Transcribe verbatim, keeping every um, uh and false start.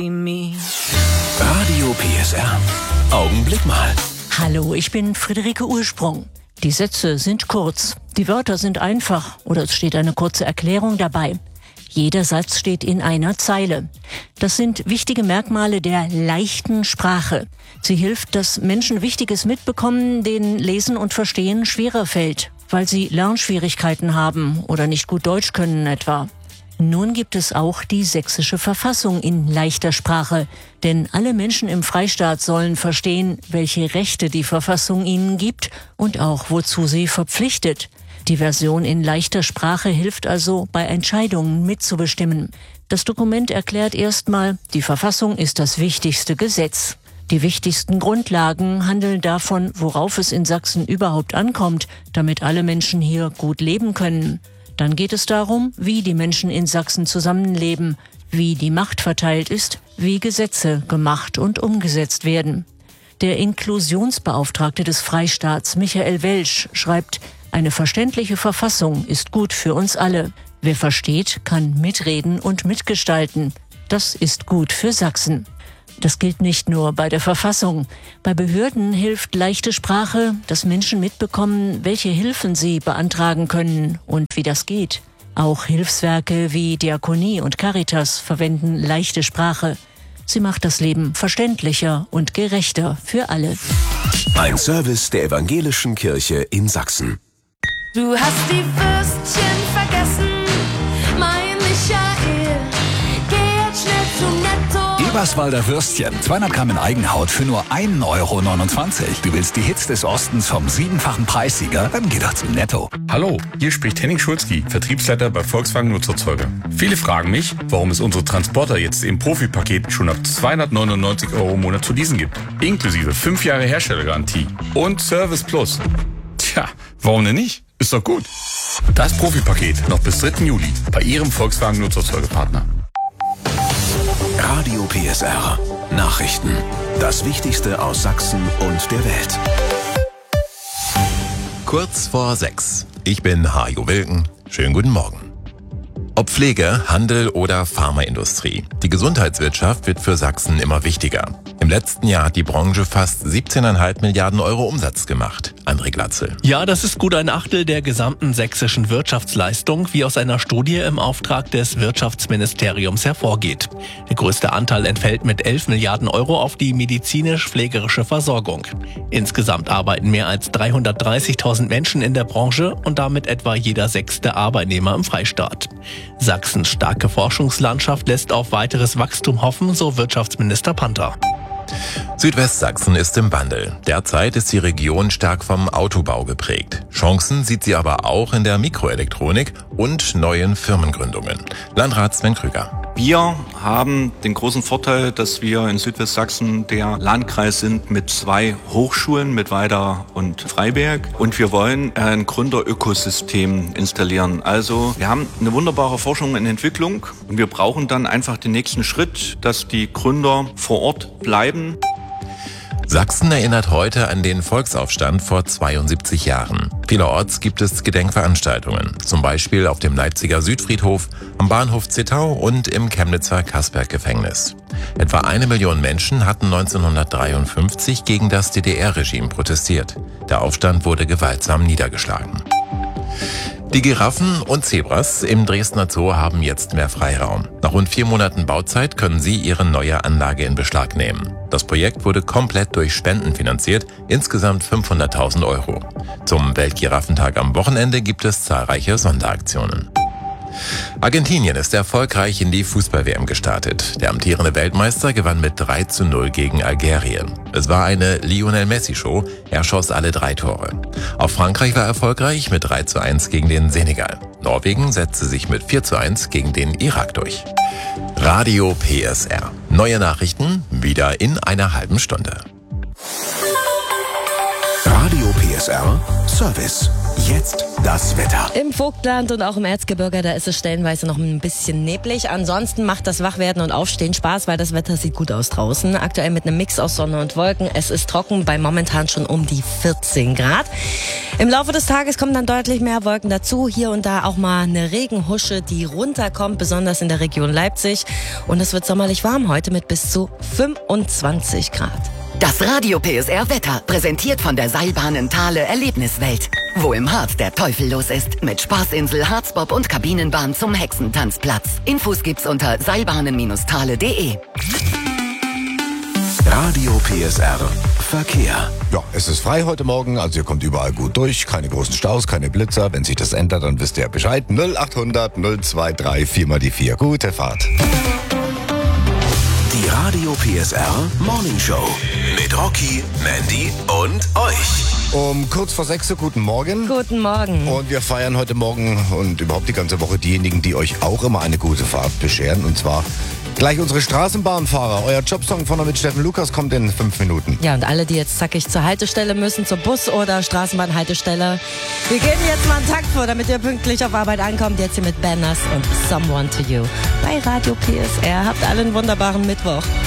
Radio P S R. Augenblick mal. Hallo, ich bin Friederike Ursprung. Die Sätze sind kurz, die Wörter sind einfach oder es steht eine kurze Erklärung dabei. Jeder Satz steht in einer Zeile. Das sind wichtige Merkmale der leichten Sprache. Sie hilft, dass Menschen Wichtiges mitbekommen, denen Lesen und Verstehen schwerer fällt, weil sie Lernschwierigkeiten haben oder nicht gut Deutsch können etwa. Nun gibt es auch die sächsische Verfassung in leichter Sprache, denn alle Menschen im Freistaat sollen verstehen, welche Rechte die Verfassung ihnen gibt und auch wozu sie verpflichtet. Die Version in leichter Sprache hilft also, bei Entscheidungen mitzubestimmen. Das Dokument erklärt erstmal, die Verfassung ist das wichtigste Gesetz. Die wichtigsten Grundlagen handeln davon, worauf es in Sachsen überhaupt ankommt, damit alle Menschen hier gut leben können. Dann geht es darum, wie die Menschen in Sachsen zusammenleben, wie die Macht verteilt ist, wie Gesetze gemacht und umgesetzt werden. Der Inklusionsbeauftragte des Freistaats, Michael Welsch, schreibt, eine verständliche Verfassung ist gut für uns alle. Wer versteht, kann mitreden und mitgestalten. Das ist gut für Sachsen. Das gilt nicht nur bei der Verfassung. Bei Behörden hilft leichte Sprache, dass Menschen mitbekommen, welche Hilfen sie beantragen können und wie das geht. Auch Hilfswerke wie Diakonie und Caritas verwenden leichte Sprache. Sie macht das Leben verständlicher und gerechter für alle. Ein Service der Evangelischen Kirche in Sachsen. Du hast die Würstchen vergessen, mein Michael. Geh jetzt schnell zum Netto. Eberswalder Würstchen, zweihundert Gramm in Eigenhaut für nur ein Euro neunundzwanzig. Du willst die Hits des Ostens vom siebenfachen Preissieger? Dann geh doch zum Netto. Hallo, hier spricht Henning Schulzki, Vertriebsleiter bei Volkswagen Nutzerzeuger. Viele fragen mich, warum es unsere Transporter jetzt im Profipaket schon ab zweihundertneunundneunzig Euro im Monat zu leasen gibt. Inklusive fünf Jahre Herstellergarantie und Service Plus. Tja, warum denn nicht? Ist doch gut. Das Profipaket noch bis dritten Juli bei Ihrem Volkswagen Nutzerzeugerpartner. Radio P S R. Nachrichten. Das Wichtigste aus Sachsen und der Welt. Kurz vor sechs. Ich bin Hajo Wilken. Schönen guten Morgen. Ob Pflege, Handel oder Pharmaindustrie. Die Gesundheitswirtschaft wird für Sachsen immer wichtiger. Im letzten Jahr hat die Branche fast siebzehn Komma fünf Milliarden Euro Umsatz gemacht. André Glatzel. Ja, das ist gut ein Achtel der gesamten sächsischen Wirtschaftsleistung, wie aus einer Studie im Auftrag des Wirtschaftsministeriums hervorgeht. Der größte Anteil entfällt mit elf Milliarden Euro auf die medizinisch-pflegerische Versorgung. Insgesamt arbeiten mehr als dreihundertdreißigtausend Menschen in der Branche und damit etwa jeder sechste Arbeitnehmer im Freistaat. Sachsens starke Forschungslandschaft lässt auf weiteres Wachstum hoffen, so Wirtschaftsminister Panther. Südwestsachsen ist im Wandel. Derzeit ist die Region stark vom Autobau geprägt. Chancen sieht sie aber auch in der Mikroelektronik und neuen Firmengründungen. Landrat Sven Krüger. Wir haben den großen Vorteil, dass wir in Südwestsachsen der Landkreis sind mit zwei Hochschulen, mit Weida und Freiberg. Und wir wollen ein Gründerökosystem installieren. Also wir haben eine wunderbare Forschung und Entwicklung und wir brauchen dann einfach den nächsten Schritt, dass die Gründer vor Ort bleiben. Sachsen erinnert heute an den Volksaufstand vor zweiundsiebzig Jahren. Vielerorts gibt es Gedenkveranstaltungen, zum Beispiel auf dem Leipziger Südfriedhof, am Bahnhof Zittau und im Chemnitzer Kasperg-Gefängnis. Etwa eine Million Menschen hatten neunzehnhundertdreiundfünfzig gegen das D D R-Regime protestiert. Der Aufstand wurde gewaltsam niedergeschlagen. Die Giraffen und Zebras im Dresdner Zoo haben jetzt mehr Freiraum. Nach rund vier Monaten Bauzeit können sie ihre neue Anlage in Beschlag nehmen. Das Projekt wurde komplett durch Spenden finanziert, insgesamt fünfhunderttausend Euro. Zum Weltgiraffentag am Wochenende gibt es zahlreiche Sonderaktionen. Argentinien ist erfolgreich in die Fußball-W M gestartet. Der amtierende Weltmeister gewann mit drei zu null gegen Algerien. Es war eine Lionel-Messi-Show, er schoss alle drei Tore. Auch Frankreich war erfolgreich mit drei zu eins gegen den Senegal. Norwegen setzte sich mit vier zu eins gegen den Irak durch. Radio P S R. Neue Nachrichten wieder in einer halben Stunde. Radio P S R Service. Jetzt das Wetter. Im Vogtland und auch im Erzgebirge, da ist es stellenweise noch ein bisschen neblig. Ansonsten macht das Wachwerden und Aufstehen Spaß, weil das Wetter sieht gut aus draußen. Aktuell mit einem Mix aus Sonne und Wolken. Es ist trocken, bei momentan schon um die vierzehn Grad. Im Laufe des Tages kommen dann deutlich mehr Wolken dazu. Hier und da auch mal eine Regenhusche, die runterkommt, besonders in der Region Leipzig. Und es wird sommerlich warm heute mit bis zu fünfundzwanzig Grad. Das Radio P S R Wetter, präsentiert von der Seilbahn Thale Erlebniswelt. Wo im Harz der Teufel los ist, mit Spaßinsel, Harzbob und Kabinenbahn zum Hexentanzplatz. Infos gibt's unter seilbahnen Thale punkt de. Radio P S R Verkehr. Ja, es ist frei heute Morgen, also ihr kommt überall gut durch. Keine großen Staus, keine Blitzer. Wenn sich das ändert, dann wisst ihr Bescheid. null achthundert null zwei drei vier mal die vier. Gute Fahrt. Die Radio P S R Morning Show mit Rocky, Mandy und euch. Um kurz vor sechs Uhr, guten Morgen. Guten Morgen. Und wir feiern heute Morgen und überhaupt die ganze Woche diejenigen, die euch auch immer eine gute Fahrt bescheren. Und zwar gleich unsere Straßenbahnfahrer. Euer Jobsong von und mit Steffen Lukas kommt in fünf Minuten. Ja, und alle, die jetzt zackig zur Haltestelle müssen, zur Bus- oder Straßenbahnhaltestelle. Wir geben jetzt mal einen Takt vor, damit ihr pünktlich auf Arbeit ankommt. Jetzt hier mit Banners und Someone to You. Bei Radio P S R. Habt alle einen wunderbaren Mittwoch.